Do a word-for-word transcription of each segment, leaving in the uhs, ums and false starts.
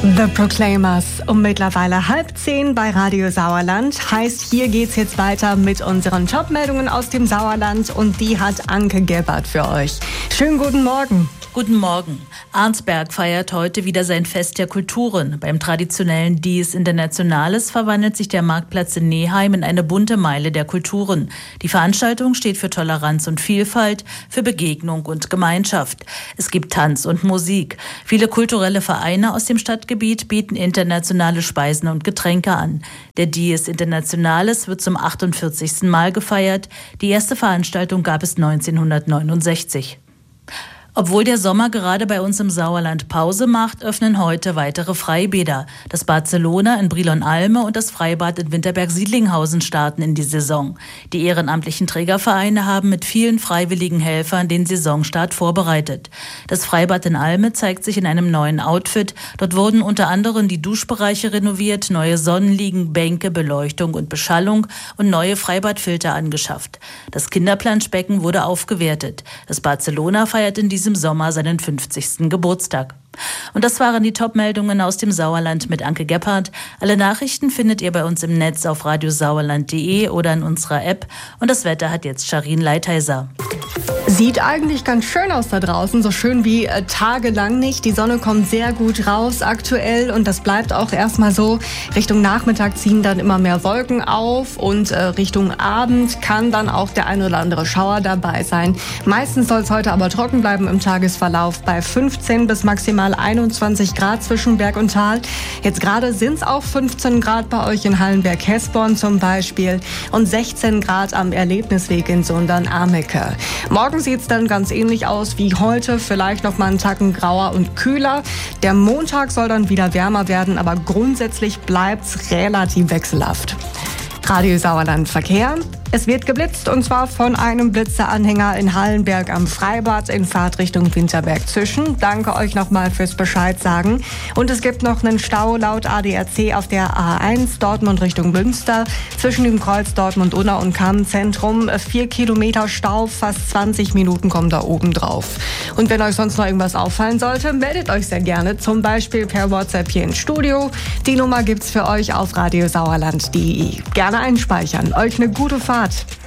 The Proclaimers um mittlerweile halb zehn bei Radio Sauerland. Heißt, hier geht's jetzt weiter mit unseren Top-Meldungen aus dem Sauerland und die hat Anke Gebhardt für euch. Schönen guten Morgen. Guten Morgen. Arnsberg feiert heute wieder sein Fest der Kulturen. Beim traditionellen Dies Internationales verwandelt sich der Marktplatz in Neheim in eine bunte Meile der Kulturen. Die Veranstaltung steht für Toleranz und Vielfalt, für Begegnung und Gemeinschaft. Es gibt Tanz und Musik. Viele kulturelle Vereine aus dem Stadtgebiet bieten internationale Speisen und Getränke an. Der Dies Internationales wird zum achtundvierzigsten Mal gefeiert. Die erste Veranstaltung gab es neunzehnhundertneunundsechzig. Obwohl der Sommer gerade bei uns im Sauerland Pause macht, öffnen heute weitere Freibäder. Das Barcelona in Brilon-Alme und das Freibad in Winterberg-Siedlinghausen starten in die Saison. Die ehrenamtlichen Trägervereine haben mit vielen freiwilligen Helfern den Saisonstart vorbereitet. Das Freibad in Alme zeigt sich in einem neuen Outfit. Dort wurden unter anderem die Duschbereiche renoviert, neue Sonnenliegen, Bänke, Beleuchtung und Beschallung und neue Freibadfilter angeschafft. Das Kinderplanschbecken wurde aufgewertet. Das Barcelona feiert in diesem im Sommer seinen fünfzigsten Geburtstag. Und das waren die Top-Meldungen aus dem Sauerland mit Anke Gebhardt. Alle Nachrichten findet ihr bei uns im Netz auf radiosauerland punkt de oder in unserer App. Und das Wetter hat jetzt Sharin Leitheiser. Sieht eigentlich ganz schön aus da draußen, so schön wie äh, tagelang nicht. Die Sonne kommt sehr gut raus aktuell und das bleibt auch erstmal so. Richtung Nachmittag ziehen dann immer mehr Wolken auf und äh, Richtung Abend kann dann auch der ein oder andere Schauer dabei sein. Meistens soll es heute aber trocken bleiben im Tagesverlauf bei fünfzehn bis maximal einundzwanzig Grad zwischen Berg und Tal. Jetzt gerade sind es auch fünfzehn Grad bei euch in Hallenberg-Hesborn zum Beispiel und sechzehn Grad am Erlebnisweg in Sundern-Amecke. Morgen sieht es dann ganz ähnlich aus wie heute, vielleicht noch mal einen Tacken grauer und kühler. Der Montag soll dann wieder wärmer werden, aber grundsätzlich bleibt es relativ wechselhaft. Radio Sauerland Verkehr. Es wird geblitzt und zwar von einem Blitzeranhänger in Hallenberg am Freibad in Fahrtrichtung Winterberg-Zischen. Danke euch nochmal fürs Bescheid sagen. Und es gibt noch einen Stau laut A D A C auf der A eins Dortmund Richtung Münster zwischen dem Kreuz Dortmund-Unna und Kammzentrum. Vier Kilometer Stau, fast zwanzig Minuten kommen da oben drauf. Und wenn euch sonst noch irgendwas auffallen sollte, meldet euch sehr gerne, zum Beispiel per WhatsApp hier ins Studio. Die Nummer gibt's für euch auf radiosauerland punkt de. Gerne einspeichern. Euch eine gute Fahrt.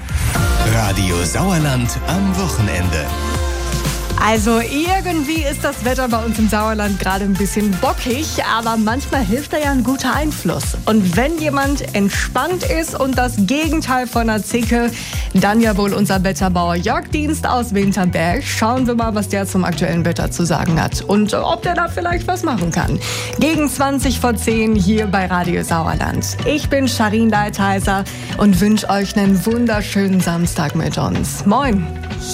Radio Sauerland am Wochenende. Also irgendwie ist das Wetter bei uns im Sauerland gerade ein bisschen bockig, aber manchmal hilft da ja ein guter Einfluss. Und wenn jemand entspannt ist und das Gegenteil von einer Zicke, dann ja wohl unser Wetterbauer Jörg Dienst aus Winterberg. Schauen wir mal, was der zum aktuellen Wetter zu sagen hat und ob der da vielleicht was machen kann. Gegen zwanzig vor zehn hier bei Radio Sauerland. Ich bin Sharin Leitheiser und wünsche euch einen wunderschönen Samstag mit uns. Moin!